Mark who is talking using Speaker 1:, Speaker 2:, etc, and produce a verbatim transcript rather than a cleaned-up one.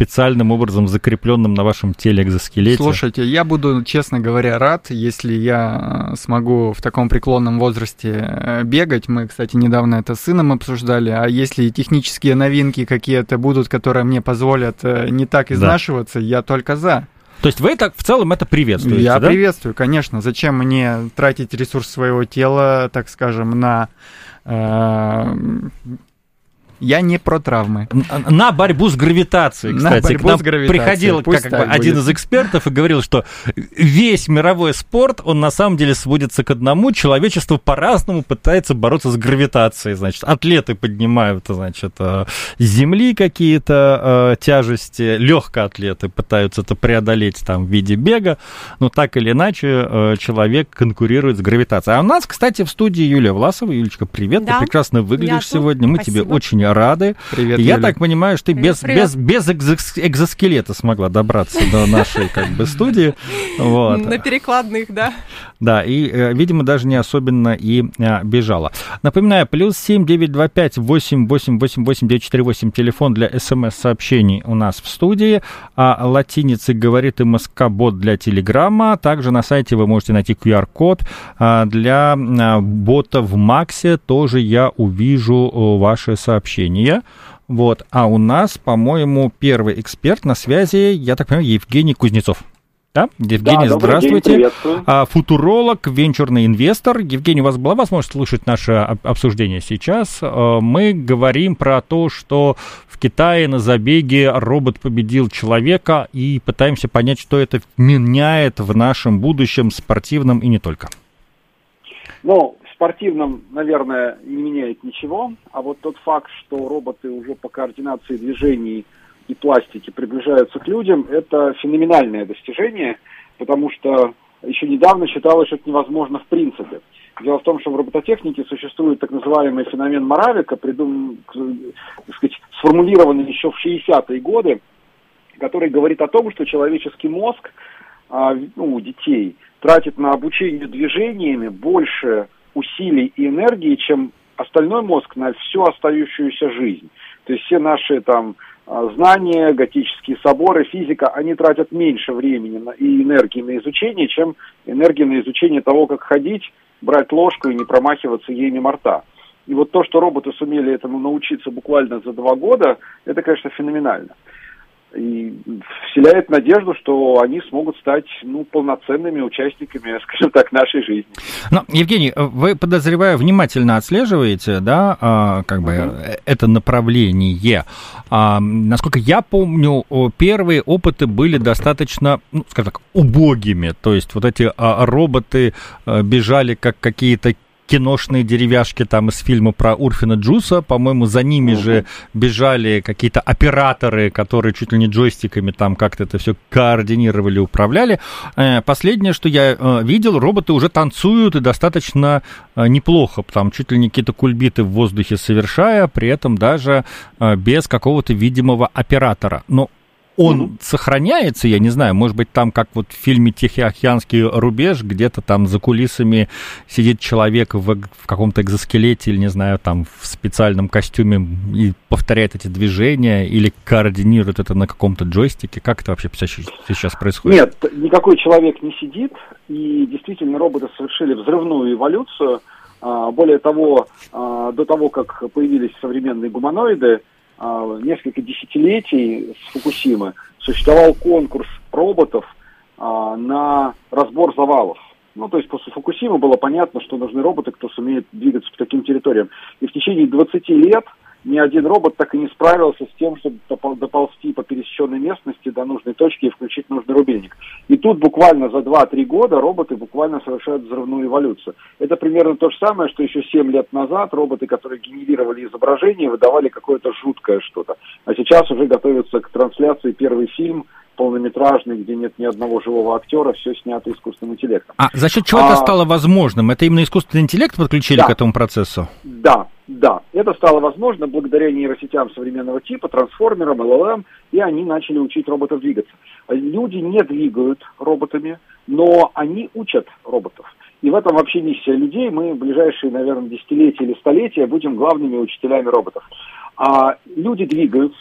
Speaker 1: специальным образом закрепленным на вашем теле экзоскелете.
Speaker 2: Слушайте, я буду, честно говоря, рад, если я смогу в таком преклонном возрасте бегать. Мы, кстати, недавно это с сыном обсуждали. А если технические новинки какие-то будут, которые мне позволят не так изнашиваться, да. я только за.
Speaker 1: То есть вы так в целом это приветствуете,
Speaker 2: Я
Speaker 1: да?
Speaker 2: приветствую, конечно. Зачем мне тратить ресурс своего тела, так скажем, на... Э- Я не про травмы.
Speaker 1: На борьбу с гравитацией, кстати.
Speaker 2: На борьбу
Speaker 1: К нам
Speaker 2: с гравитацией.
Speaker 1: приходил как, как бы, один из экспертов и говорил, что весь мировой спорт, он на самом деле сводится к одному. Человечество по-разному пытается бороться с гравитацией. Значит, атлеты поднимают, значит, с земли какие-то тяжести. Легкоатлеты пытаются это преодолеть там в виде бега. Но так или иначе человек конкурирует с гравитацией. А у нас, кстати, в студии Юлия Власова. Юлечка, привет. Да. Ты прекрасно выглядишь Я сегодня. Мы
Speaker 3: Спасибо.
Speaker 1: тебе очень рады.
Speaker 2: Привет,
Speaker 1: Я
Speaker 2: Юля.
Speaker 1: так понимаю, что ты
Speaker 3: привет,
Speaker 1: без,
Speaker 3: привет.
Speaker 1: без, без экзоскелета смогла добраться до нашей как бы студии. Вот.
Speaker 3: На перекладных, да.
Speaker 1: Да, и, видимо, даже не особенно и бежала. Напоминаю, плюс семь девять два пять восемь восемь восемь восемь девять четыре восемь телефон для смс-сообщений у нас в студии. А латиницей говорит МСК-бот для Телеграма. Также на сайте вы можете найти ку ар-код для бота в Максе. Тоже я увижу ваши сообщения. Вот. А у нас, по-моему, первый эксперт на связи, я так понимаю, Евгений Кузнецов. Да? Евгений,
Speaker 4: да,
Speaker 1: здравствуйте.
Speaker 4: День,
Speaker 1: футуролог, венчурный инвестор. Евгений, у вас была возможность слушать наше обсуждение сейчас. Мы говорим про то, что в Китае на забеге робот победил человека, и пытаемся понять, что это меняет в нашем будущем спортивном и не только.
Speaker 4: Ну, в спортивном, наверное, не меняет ничего, а вот тот факт, что роботы уже по координации движений и пластики приближаются к людям, это феноменальное достижение, потому что еще недавно считалось, что это невозможно в принципе. Дело в том, что в робототехнике существует так называемый феномен Моравика, придум... так сказать, сформулированный еще в шестидесятые годы, который говорит о том, что человеческий мозг, ну, у детей тратит на обучение движениями больше усилий и энергии, чем остальной мозг на всю остающуюся жизнь. То есть все наши там знания, готические соборы, физика, они тратят меньше времени и энергии на изучение, чем энергии на изучение того, как ходить, брать ложку и не промахиваться ей мимо рта. И вот то, что роботы сумели этому научиться буквально за два года, это, конечно, феноменально. И вселяет надежду, что они смогут стать, ну, полноценными участниками, скажем так, нашей жизни.
Speaker 1: Ну, Евгений, вы, подозреваю, внимательно отслеживаете, да, а, как бы uh-huh. это направление. А, насколько я помню, первые опыты были достаточно, ну, скажем так, убогими. То есть вот эти а, роботы а, бежали как какие-то киношные деревяшки там из фильма про Урфина Джуса, по-моему, за ними uh-huh. же бежали какие-то операторы, которые чуть ли не джойстиками там как-то это все координировали, управляли. Последнее, что я видел, роботы уже танцуют и достаточно неплохо, там чуть ли не какие-то кульбиты в воздухе совершая, при этом даже без какого-то видимого оператора. Но он mm-hmm. сохраняется, я не знаю, может быть, там, как вот в фильме «Тихоокеанский рубеж», где-то там за кулисами сидит человек в, в каком-то экзоскелете или, не знаю, там в специальном костюме и повторяет эти движения или координирует это на каком-то джойстике. Как это вообще сейчас происходит?
Speaker 4: Нет, никакой человек не сидит, и действительно роботы совершили взрывную эволюцию. Более того, до того, как появились современные гуманоиды, несколько десятилетий с Фукусимы существовал конкурс роботов а, на разбор завалов. Ну, то есть после Фукусимы было понятно, что нужны роботы, кто сумеет двигаться по таким территориям. И в течение двадцати лет ни один робот так и не справился с тем, чтобы доползти по пересеченной местности до нужной точки и включить нужный рубильник. И тут буквально за два-три года роботы буквально совершают взрывную эволюцию. Это примерно то же самое, что еще семь лет назад роботы, которые генерировали изображение, выдавали какое-то жуткое что-то. А сейчас уже готовятся к трансляции первый фильм, полнометражный, где нет ни одного живого актера, все снято искусственным интеллектом.
Speaker 1: А за счет чего а, это стало возможным? Это именно искусственный интеллект подключили
Speaker 4: да,
Speaker 1: к этому процессу?
Speaker 4: Да, да. Это стало возможно благодаря нейросетям современного типа, трансформерам, эл эл эм, и они начали учить роботов двигаться. Люди не двигают роботами, но они учат роботов. И в этом вообще миссия людей. Мы в ближайшие, наверное, десятилетия или столетия будем главными учителями роботов. А люди двигаются,